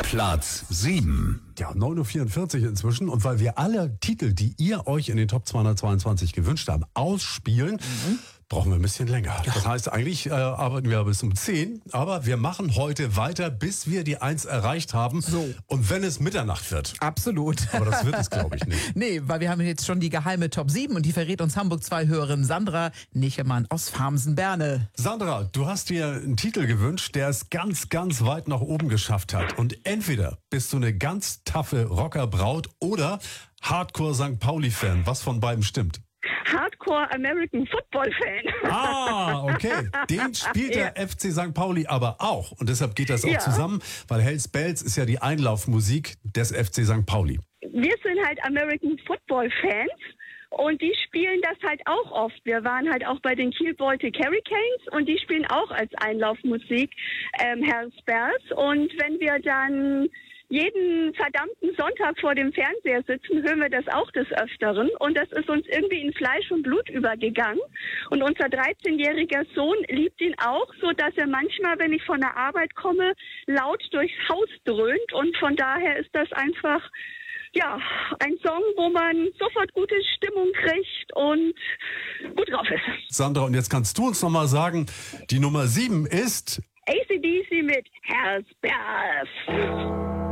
Platz 7. Ja, 9:44 Uhr inzwischen. Und weil wir alle Titel, die ihr euch in den Top 222 gewünscht habt, ausspielen, brauchen wir ein bisschen länger. Ja. Das heißt, eigentlich arbeiten wir bis um 10, aber wir machen heute weiter, bis wir die 1 erreicht haben. So. Und wenn es Mitternacht wird. Absolut. Aber das wird es, glaube ich, nicht. Nee, weil wir haben jetzt schon die geheime Top 7 und die verrät uns Hamburg 2-Hörerin Sandra Nichemann aus Farmsen-Berne. Sandra, du hast dir einen Titel gewünscht, der es ganz, ganz weit nach oben geschafft hat. Und entweder bist du eine ganz taffe Rockerbraut oder Hardcore St. Pauli-Fan. Was von beiden stimmt? Hardcore American Football Fan. Ah, okay. Den spielt der FC St. Pauli aber auch. Und deshalb geht das auch zusammen, weil Hells Bells ist ja die Einlaufmusik des FC St. Pauli. Wir sind halt American Football Fans. Und die spielen das halt auch oft. Wir waren halt auch bei den Kiel Baltic Hurricanes und die spielen auch als Einlaufmusik Hells Bells. Und wenn wir dann jeden verdammten Sonntag vor dem Fernseher sitzen, hören wir das auch des Öfteren. Und das ist uns irgendwie in Fleisch und Blut übergegangen. Und unser 13-jähriger Sohn liebt ihn auch, so dass er manchmal, wenn ich von der Arbeit komme, laut durchs Haus dröhnt. Und von daher ist das einfach, ja, ein Song, wo man sofort gute Stimmung kriegt und gut drauf ist. Sandra, und jetzt kannst du uns nochmal sagen, die Nummer 7 ist AC/DC mit Hells Bells.